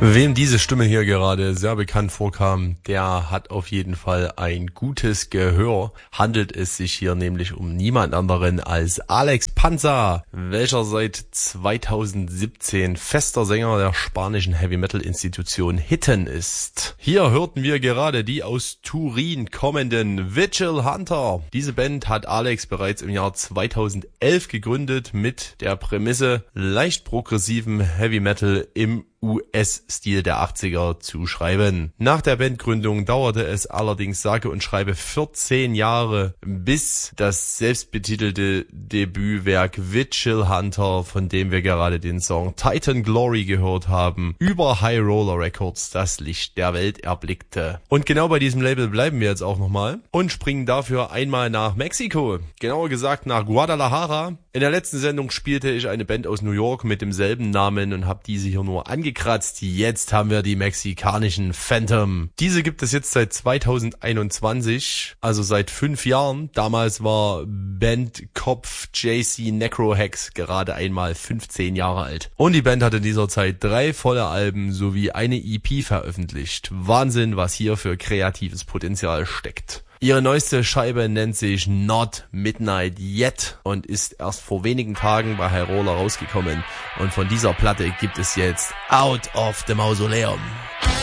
Wem diese Stimme hier gerade sehr bekannt vorkam, der hat auf jeden Fall ein gutes Gehör. Handelt es sich hier nämlich um niemand anderen als Alex Panza, welcher seit 2017 fester Sänger der spanischen Heavy-Metal-Institution Hitten ist. Hier hörten wir gerade die aus Turin kommenden Vigil Hunter. Diese Band hat Alex bereits im Jahr 2011 gegründet mit der Prämisse, leicht progressiven Heavy-Metal im US-Stil der 80er zu schreiben. Nach der Bandgründung dauerte es allerdings sage und schreibe 14 Jahre, bis das selbstbetitelte Debütwerk Vigil Hunter, von dem wir gerade den Song Titan Glory gehört haben, über High Roller Records das Licht der Welt erblickte. Und genau bei diesem Label bleiben wir jetzt auch nochmal und springen dafür einmal nach Mexiko, genauer gesagt nach Guadalajara. In der letzten Sendung spielte ich eine Band aus New York mit demselben Namen und habe diese hier nur angekratzt. Jetzt haben wir die mexikanischen Phantom. Diese gibt es jetzt seit 2021, also seit 5 Jahren. Damals war Bandkopf JC Necrohex gerade einmal 15 Jahre alt. Und die Band hat in dieser Zeit 3 volle Alben sowie eine EP veröffentlicht. Wahnsinn, was hier für kreatives Potenzial steckt. Ihre neueste Scheibe nennt sich Not Midnight Yet und ist erst vor wenigen Tagen bei High Roller rausgekommen. Und von dieser Platte gibt es jetzt Out of the Mausoleum.